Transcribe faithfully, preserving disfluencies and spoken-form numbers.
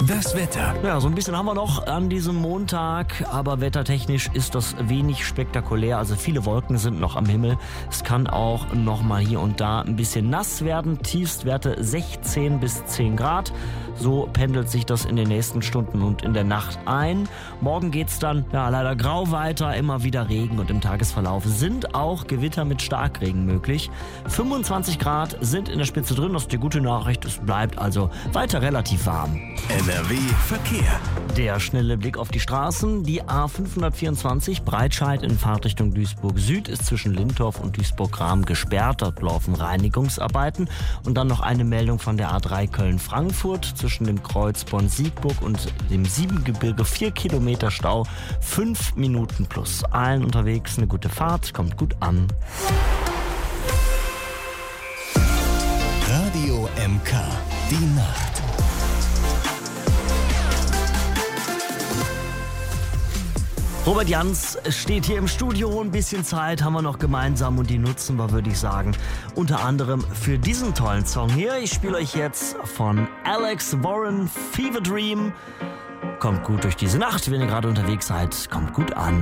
Das Wetter. Ja, so ein bisschen haben wir noch an diesem Montag, aber wettertechnisch ist das wenig spektakulär. Also viele Wolken sind noch am Himmel. Es kann auch noch mal hier und da ein bisschen nass werden. Tiefstwerte sechzehn bis zehn Grad. So pendelt sich das in den nächsten Stunden und in der Nacht ein. Morgen geht's dann ja leider grau weiter, immer wieder Regen und im Tagesverlauf sind auch Gewitter mit Starkregen möglich. fünfundzwanzig Grad sind in der Spitze drin, das ist die gute Nachricht. Es bleibt also weiter relativ warm. N R W Verkehr. Der schnelle Blick auf die Straßen. Die A fünfhundertvierundzwanzig Breitscheid in Fahrtrichtung Duisburg Süd ist zwischen Lintorf und Duisburg-Rahm gesperrt. Dort laufen Reinigungsarbeiten. Und dann noch eine Meldung von der A drei Köln-Frankfurt zwischen dem Kreuz Bonn-Siegburg und dem Siebengebirge. Vier Kilometer Stau, fünf Minuten plus. Allen unterwegs eine gute Fahrt, kommt gut an. Radio M K, die Nacht. Robert Jans steht hier im Studio. Ein bisschen Zeit haben wir noch gemeinsam und die nutzen wir, würde ich sagen, unter anderem für diesen tollen Song hier. Ich spiele euch jetzt von Alex Warren, Fever Dream. Kommt gut durch diese Nacht, wenn ihr gerade unterwegs seid. Kommt gut an.